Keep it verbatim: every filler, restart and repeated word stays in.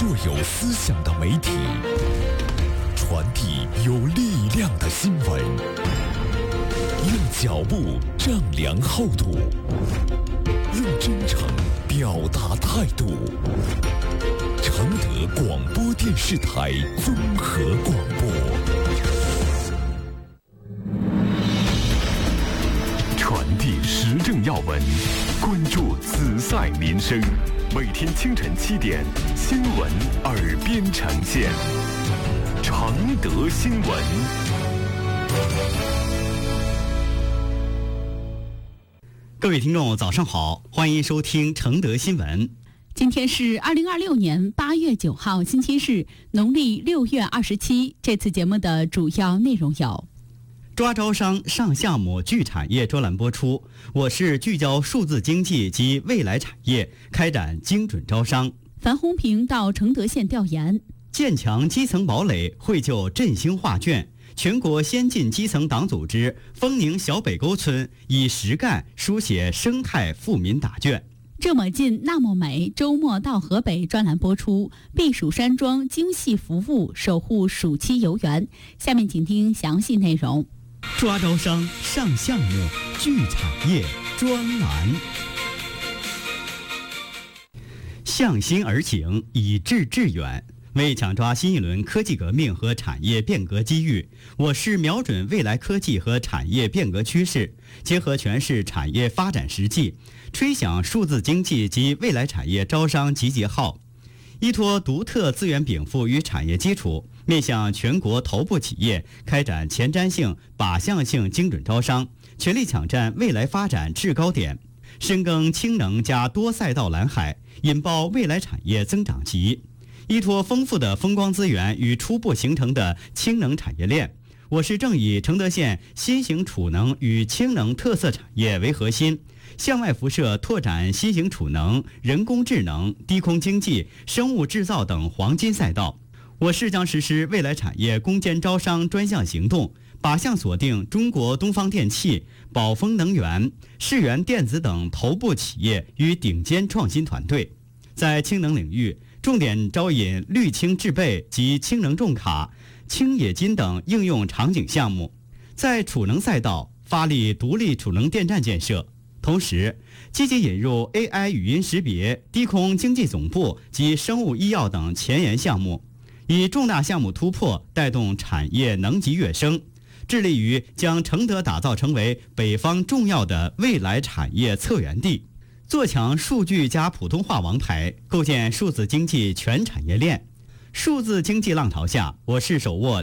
若有思想的媒体，传递有力量的新闻，用脚步丈量厚度，用真诚表达态度。承德广播电视台综合广播，传递时政要闻，关注此赛民生。每天清晨七点，新闻耳边呈现。承德新闻。 各位听众早上好，欢迎收听承德新闻。 今天是二零二六年八月九号星期日，农历六月二十七。这次节目的主要内容有： 抓招商上项目聚产业专栏播出，我市聚焦数字经济及未来产业，开展精准招商。 樊洪平到承德县调研， 建强基层堡垒，绘就振兴画卷。全国先进基层党组织丰宁小北沟村以实干书写生态富民答卷。 这么近那么美，周末到河北专栏播出，避暑山庄精细服务，守护暑期游园。下面请听详细内容。 抓招商上项目聚产业专栏。向心而行，以志致远。为抢抓新一轮科技革命和产业变革机遇，我市瞄准未来科技和产业变革趋势，结合全市产业发展实际，吹响数字经济及未来产业招商集结号，依托独特资源禀赋与产业基础，面向全国头部企业开展前瞻性、靶向性精准招商，全力抢占未来发展制高点，深耕氢能加多赛道蓝海，引爆未来产业增长极。依托丰富的风光资源与初步形成的氢能产业链，我市正以承德县新型储能与氢能特色产业为核心，向外辐射拓展新型储能、人工智能、低空经济、生物制造等黄金赛道。我市将实施未来产业攻坚招商专项行动，靶向锁定中国东方电气、宝丰能源、世源电子等头部企业与顶尖创新团队，在氢能领域重点招引绿氢制备及氢能重卡、氢冶金等应用场景项目，在储能赛道发力独立储能电站建设，同时积极引入 A I 语音识别、低空经济总部及生物医药等前沿项目，以重大项目突破带动产业能级跃升，致力于将承德打造成为北方重要的未来产业策源地。做强数据加普通话王牌，构建数字经济全产业链。数字经济浪潮下，我市手握